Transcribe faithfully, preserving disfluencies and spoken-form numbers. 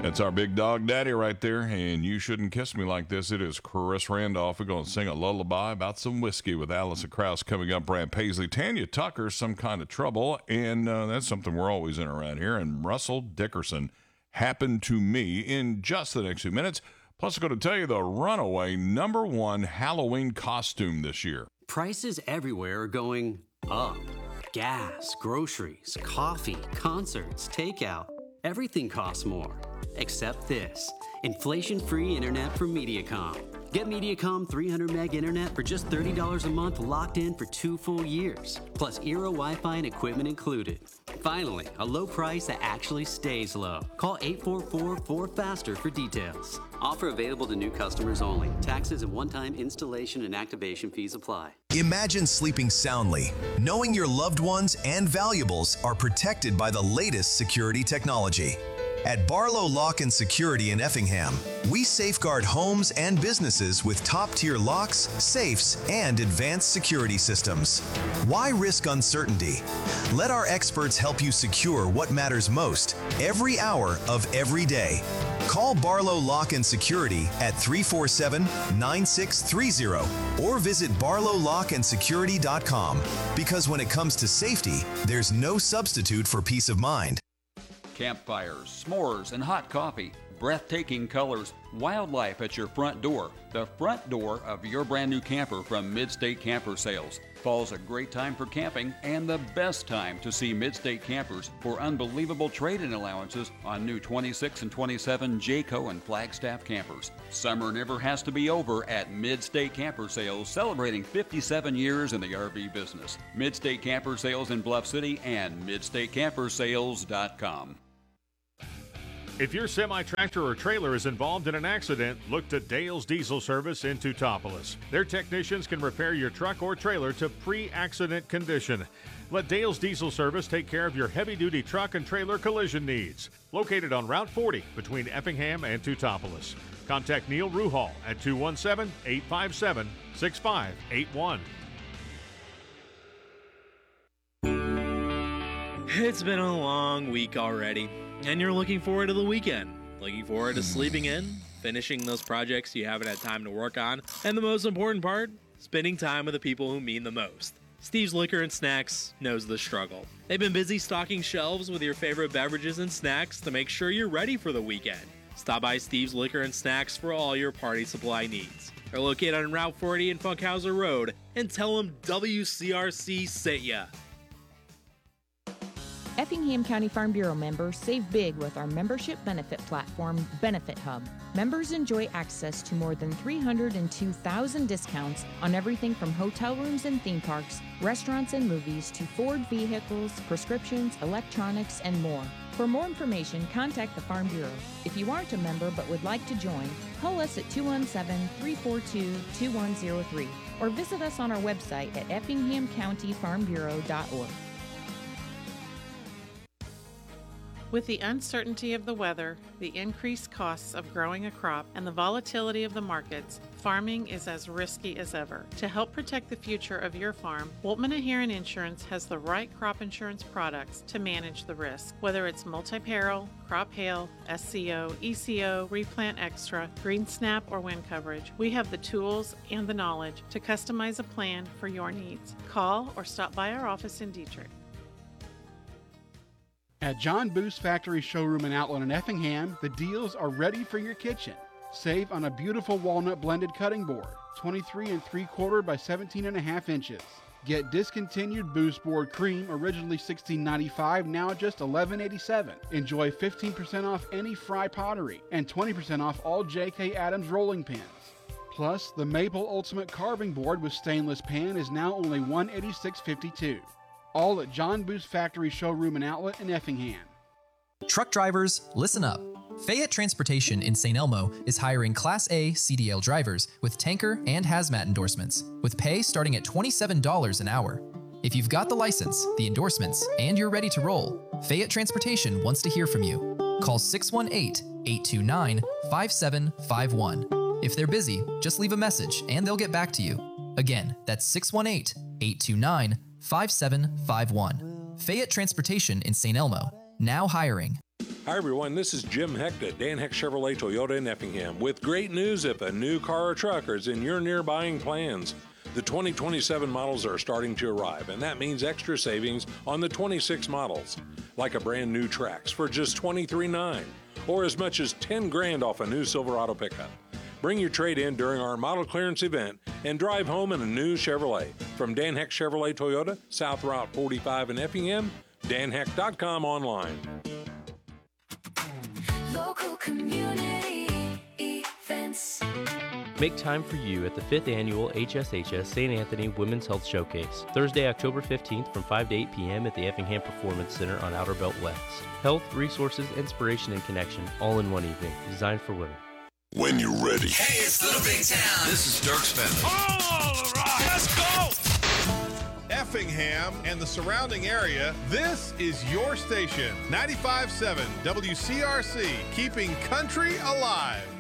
That's our big dog daddy right there, and You Shouldn't Kiss Me Like This. It is Chris Randolph. We're going to sing a lullaby about some whiskey with Alison Krauss coming up. Brad Paisley, Tanya Tucker, Some Kind of Trouble, and uh, that's something we're always in around here. And Russell Dickerson, Happened to Me, in just the next few minutes. Plus, I'm going to tell you the runaway number one Halloween costume this year. Prices everywhere are going up. Gas, groceries, coffee, concerts, takeout. Everything costs more. Except this, inflation-free internet from Mediacom. Get Mediacom three hundred meg internet for just thirty dollars a month, locked in for two full years, plus Eero Wi-Fi and equipment included. Finally, a low price that actually stays low. Call eight four four, four faster for details. Offer available to new customers only. Taxes and one-time installation and activation fees apply. Imagine sleeping soundly, knowing your loved ones and valuables are protected by the latest security technology. At Barlow Lock and Security in Effingham, we safeguard homes and businesses with top-tier locks, safes, and advanced security systems. Why risk uncertainty? Let our experts help you secure what matters most every hour of every day. Call Barlow Lock and Security at three four seven, nine six three zero or visit barlow lock and security dot com, because when it comes to safety, there's no substitute for peace of mind. Campfires, s'mores, and hot coffee. Breathtaking colors, wildlife at your front door. The front door of your brand new camper from Midstate Camper Sales. Fall's a great time for camping and the best time to see Midstate Campers for unbelievable trade-in allowances on new twenty-six and twenty-seven Jayco and Flagstaff campers. Summer never has to be over at Midstate Camper Sales, celebrating fifty-seven years in the R V business. Midstate Camper Sales in Bluff City and midstate camper sales dot com. If your semi-tractor or trailer is involved in an accident, look to Dale's Diesel Service in Teutopolis. Their technicians can repair your truck or trailer to pre-accident condition. Let Dale's Diesel Service take care of your heavy-duty truck and trailer collision needs. Located on Route forty between Effingham and Teutopolis. Contact Neil Ruhal at two one seven, eight five seven, six five eight one. It's been a long week already, and you're looking forward to the weekend. Looking forward to sleeping in, finishing those projects you haven't had time to work on, and the most important part, spending time with the people who mean the most. Steve's Liquor and Snacks knows the struggle. They've been busy stocking shelves with your favorite beverages and snacks to make sure you're ready for the weekend. Stop by Steve's Liquor and Snacks for all your party supply needs. They're located on Route forty and Funkhauser Road, and tell them W C R C sent ya. Effingham County Farm Bureau members save big with our membership benefit platform, Benefit Hub. Members enjoy access to more than three hundred two thousand discounts on everything from hotel rooms and theme parks, restaurants and movies, to Ford vehicles, prescriptions, electronics, and more. For more information, contact the Farm Bureau. If you aren't a member but would like to join, call us at two one seven, three four two, two one zero three or visit us on our website at effingham county farm bureau dot org. With the uncertainty of the weather, the increased costs of growing a crop, and the volatility of the markets, farming is as risky as ever. To help protect the future of your farm, Woltman Ahearn Insurance has the right crop insurance products to manage the risk. Whether it's multi-peril, crop hail, S C O, E C O, replant extra, green snap, or wind coverage, we have the tools and the knowledge to customize a plan for your needs. Call or stop by our office in Dietrich. At John Boos Factory Showroom and Outlet in Effingham, the deals are ready for your kitchen. Save on a beautiful walnut blended cutting board, twenty-three and three quarter by seventeen and a half inches. Get discontinued Boos board cream, originally sixteen ninety-five, now just eleven eighty-seven. Enjoy fifteen percent off any Fry pottery and twenty percent off all J K Adams rolling pins. Plus, the Maple Ultimate carving board with stainless pan is now only one hundred eighty-six fifty-two. All at John Boos Factory Showroom and Outlet in Effingham. Truck drivers, listen up. Fayette Transportation in Saint Elmo is hiring Class A C D L drivers with tanker and hazmat endorsements, with pay starting at twenty-seven dollars an hour. If you've got the license, the endorsements, and you're ready to roll, Fayette Transportation wants to hear from you. Call six one eight, eight two nine, five seven five one. If they're busy, just leave a message and they'll get back to you. Again, that's six one eight, eight two nine, five seven five one. Fayette Transportation in Saint Elmo, now hiring. Hi everyone, this is Jim Hecht at Dan Hecht Chevrolet Toyota in Effingham with great news if a new car or truck is in your near buying plans. The twenty twenty-seven models are starting to arrive, and that means extra savings on the twenty-six models, like a brand new Trax for just twenty-three thousand nine hundred dollars or as much as ten grand off a new Silverado pickup. Bring your trade in during our model clearance event and drive home in a new Chevrolet. From Dan Hecht Chevrolet Toyota, South Route forty-five in Effingham, dan hecht dot com online. Local community events. Make time for you at the fifth Annual H S H S Saint Anthony Women's Health Showcase, Thursday, October fifteenth from five to eight p.m. at the Effingham Performance Center on Outer Belt West. Health, resources, inspiration, and connection, all in one evening, designed for women. When you're ready. Hey, it's Little Big Town. This is Dirk Spence. All right, let's go. Effingham and the surrounding area, this is your station, ninety-five point seven W C R C, keeping country alive.